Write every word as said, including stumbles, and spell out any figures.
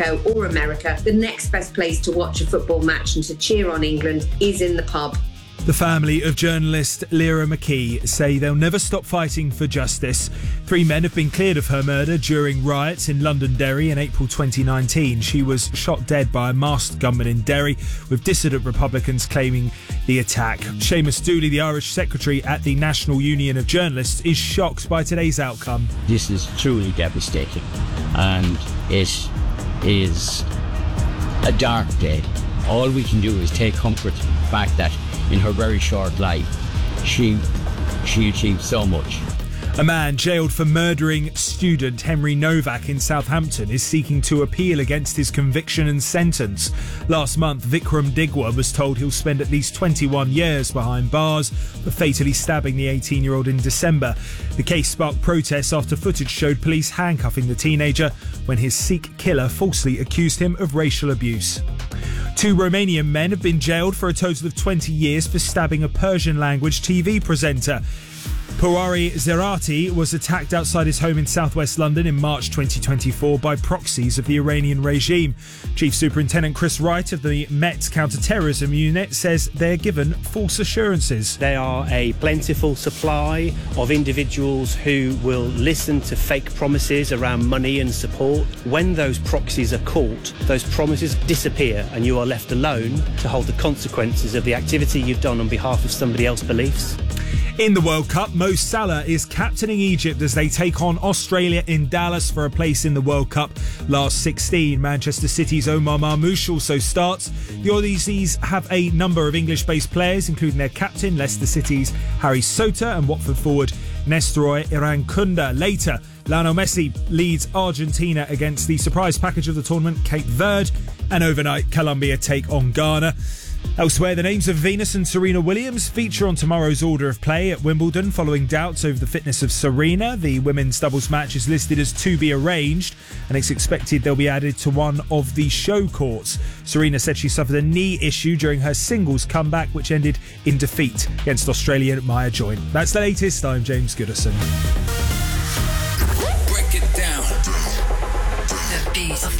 Mexico or America, the next best place to watch a football match and to cheer on England is in the pub. The family of journalist Lyra McKee say they'll never stop fighting for justice. Three men have been cleared of her murder during riots in Londonderry in April twenty nineteen. She was shot dead by a masked gunman in Derry, with dissident Republicans claiming the attack. Seamus Dooley, the Irish secretary at the National Union of Journalists, is shocked by today's outcome. This is truly devastating, and it is a dark day. All we can do is take comfort in the fact that in her very short life, she she achieved so much. A man jailed for murdering student Henry Novak in Southampton is seeking to appeal against his conviction and sentence. Last month, Vikram Digwa was told he'll spend at least twenty-one years behind bars for fatally stabbing the eighteen-year-old in December. The case sparked protests after footage showed police handcuffing the teenager when his Sikh killer falsely accused him of racial abuse. Two Romanian men have been jailed for a total of twenty years for stabbing a Persian language T V presenter. Puari Zerati was attacked outside his home in southwest London in March twenty twenty-four by proxies of the Iranian regime. Chief Superintendent Chris Wright of the Met Counter-Terrorism Unit says they're given false assurances. They are a plentiful supply of individuals who will listen to fake promises around money and support. When those proxies are caught, those promises disappear and you are left alone to hold the consequences of the activity you've done on behalf of somebody else's beliefs. In the World Cup, Mo Salah is captaining Egypt as they take on Australia in Dallas for a place in the World Cup last sixteen. Manchester City's Omar Marmoush also starts. The Aussies have a number of English-based players, including their captain, Leicester City's Harry Soter, and Watford forward Nestroy Irankunda. Later, Lionel Messi leads Argentina against the surprise package of the tournament, Cape Verde, and overnight Colombia take on Ghana. Elsewhere, the names of Venus and Serena Williams feature on tomorrow's order of play at Wimbledon following doubts over the fitness of Serena. The women's doubles match is listed as to be arranged, and it's expected they'll be added to one of the show courts. Serena said she suffered a knee issue during her singles comeback, which ended in defeat against Australian Maya Join. That's the latest. I'm James Goodison.